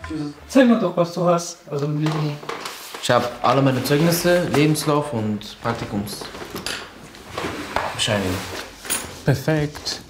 Zeig mir doch, was du hast. Also, ich habe alle meine Zeugnisse, Lebenslauf und Praktikumsbescheinigung. Perfekt.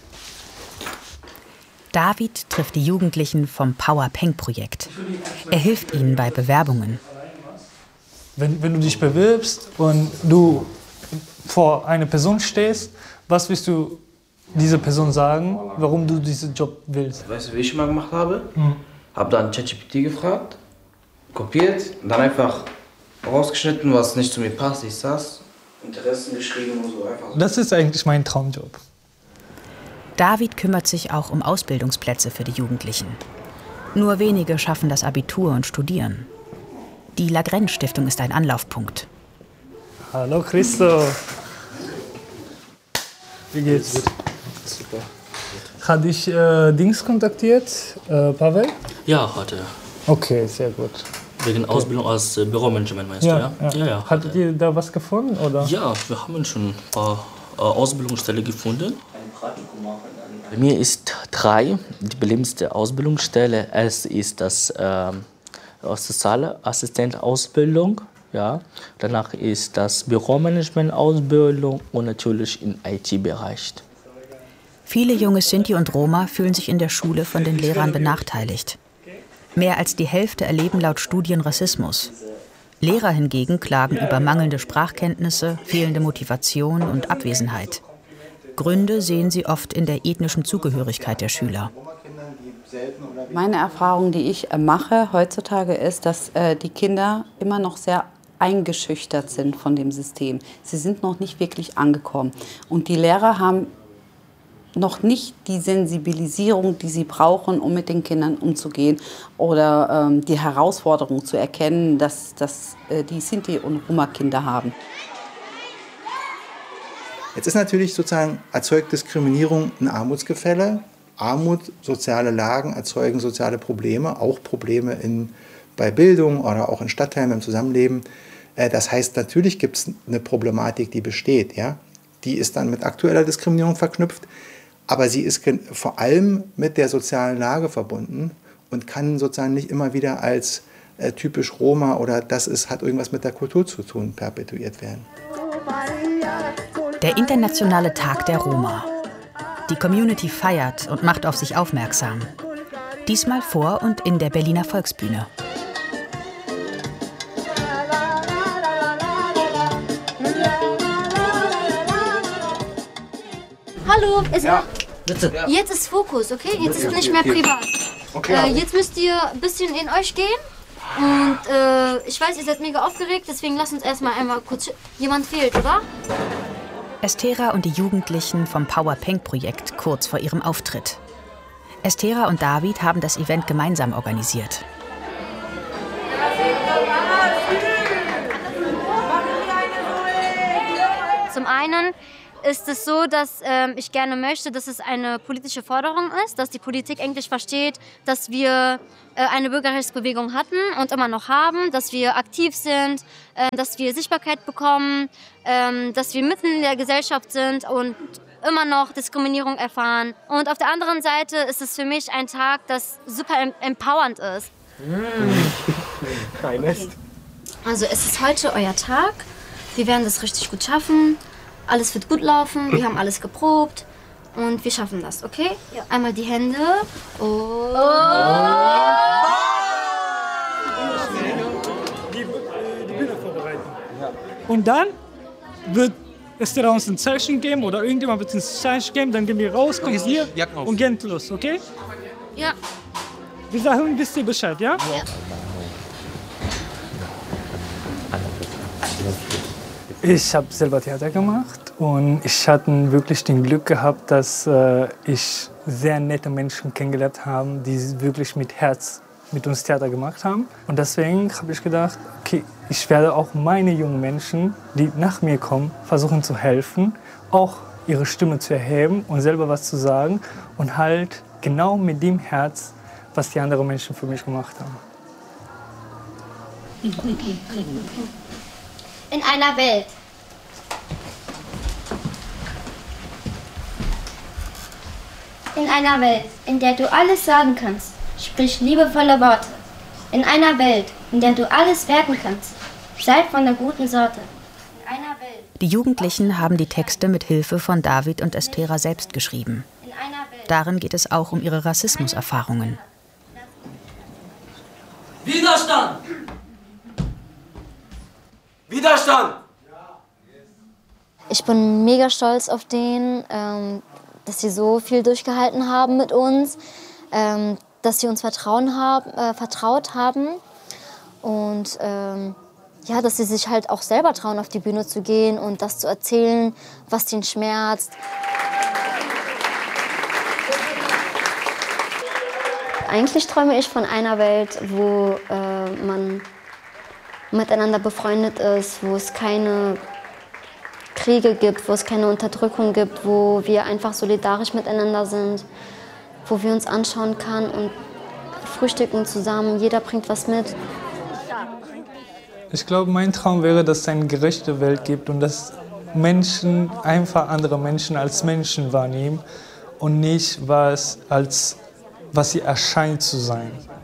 David trifft die Jugendlichen vom Power Peng Projekt. Er hilft ihnen bei Bewerbungen. Wenn du dich bewirbst und du vor einer Person stehst, was willst du dieser Person sagen, warum du diesen Job willst? Weißt du, wie ich mal gemacht habe? Habe dann ChatGPT gefragt, kopiert und dann einfach rausgeschnitten, was nicht zu mir passt, ist das. Interessen geschrieben und so einfach. Das ist eigentlich mein Traumjob. David kümmert sich auch um Ausbildungsplätze für die Jugendlichen. Nur wenige schaffen das Abitur und studieren. Die Lagrenz-Stiftung ist ein Anlaufpunkt. Hallo Christo. Wie geht's? Super. Hat dich Dings kontaktiert, Pavel? Ja, heute. Okay, sehr gut. Wegen Ausbildung als Büromanagement, meinst Ja, du, ja? Ja. Hattet ihr da was gefunden, oder? Ja, wir haben schon ein paar Ausbildungsstellen gefunden. Bei mir ist 3 die beliebteste Ausbildungsstelle. Es ist das soziale Assistent-Ausbildung. Ja. Danach ist das Büromanagement-Ausbildung und natürlich im IT-Bereich. Viele junge Sinti und Roma fühlen sich in der Schule von den Lehrern benachteiligt. Mehr als die Hälfte erleben laut Studien Rassismus. Lehrer hingegen klagen über mangelnde Sprachkenntnisse, fehlende Motivation und Abwesenheit. Gründe sehen sie oft in der ethnischen Zugehörigkeit der Schüler. Meine Erfahrung, die ich mache heutzutage, ist, dass die Kinder immer noch sehr eingeschüchtert sind von dem System. Sie sind noch nicht wirklich angekommen. Und die Lehrer haben noch nicht die Sensibilisierung, die sie brauchen, um mit den Kindern umzugehen oder die Herausforderung zu erkennen, dass die Sinti- und Roma-Kinder haben. Jetzt ist natürlich sozusagen erzeugt Diskriminierung ein Armutsgefälle. Armut, soziale Lagen erzeugen soziale Probleme, auch Probleme bei Bildung oder auch in Stadtteilen im Zusammenleben. Das heißt, natürlich gibt es eine Problematik, die besteht. Ja? Die ist dann mit aktueller Diskriminierung verknüpft, aber sie ist vor allem mit der sozialen Lage verbunden und kann sozusagen nicht immer wieder als typisch Roma oder hat irgendwas mit der Kultur zu tun, perpetuiert werden. Der Internationale Tag der Roma. Die Community feiert und macht auf sich aufmerksam. Diesmal vor und in der Berliner Volksbühne. Hallo, Bitte. jetzt ist Fokus, okay? Jetzt ist nicht mehr privat. Jetzt müsst ihr ein bisschen in euch gehen. Und ich weiß, ihr seid mega aufgeregt, deswegen lasst uns erstmal einmal kurz... Jemand fehlt, oder? Estera und die Jugendlichen vom Power Peng Projekt kurz vor ihrem Auftritt. Estera und David haben das Event gemeinsam organisiert. Zum einen ist es so, dass ich gerne möchte, dass es eine politische Forderung ist, dass die Politik endlich versteht, dass wir eine Bürgerrechtsbewegung hatten und immer noch haben, dass wir aktiv sind, dass wir Sichtbarkeit bekommen, dass wir mitten in der Gesellschaft sind und immer noch Diskriminierung erfahren. Und auf der anderen Seite ist es für mich ein Tag, das super empowernd ist. Also es ist heute euer Tag, wir werden das richtig gut schaffen. Alles wird gut laufen, wir haben alles geprobt und wir schaffen das, okay? Ja. Einmal die Hände. Die Bühne vorbereiten. Und dann wird es dir uns ein Zeichen geben oder irgendjemand wird uns ein Zeichen geben, dann gehen wir raus, kommen hier und gehen los, okay? Ja. Bis dahin wisst ihr Bescheid, ja? Ja. Ich habe selber Theater gemacht und ich hatte wirklich den Glück gehabt, dass ich sehr nette Menschen kennengelernt habe, die wirklich mit Herz mit uns Theater gemacht haben. Und deswegen habe ich gedacht, okay, ich werde auch meine jungen Menschen, die nach mir kommen, versuchen zu helfen, auch ihre Stimme zu erheben und selber was zu sagen und halt genau mit dem Herz, was die anderen Menschen für mich gemacht haben. In einer Welt. In einer Welt, in der du alles sagen kannst, sprich liebevolle Worte. In einer Welt, in der du alles werden kannst, sei von der guten Sorte. In einer Welt. Die Jugendlichen haben die Texte mit Hilfe von David und Estera selbst geschrieben. Darin geht es auch um ihre Rassismuserfahrungen. Widerstand! Widerstand! Ich bin mega stolz auf den, dass sie so viel durchgehalten haben mit uns, dass sie uns vertraut haben und ja, dass sie sich halt auch selber trauen, auf die Bühne zu gehen und das zu erzählen, was ihnen schmerzt. Eigentlich träume ich von einer Welt, wo man miteinander befreundet ist, wo es keine Kriege gibt, wo es keine Unterdrückung gibt, wo wir einfach solidarisch miteinander sind, wo wir uns anschauen können und frühstücken zusammen, jeder bringt was mit. Ich glaube, mein Traum wäre, dass es eine gerechte Welt gibt und dass Menschen einfach andere Menschen als Menschen wahrnehmen und nicht was sie erscheint zu sein.